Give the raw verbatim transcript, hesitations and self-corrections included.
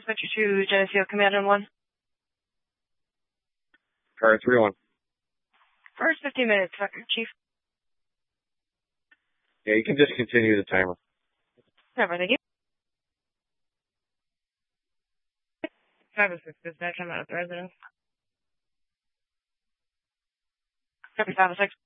Dispatcher two, Geneseo Command on one. Car three one. First fifteen minutes, Chief. Yeah, you can just continue the timer. Never, thank you. five oh six dispatch, I'm out of the residence. Copy five oh six.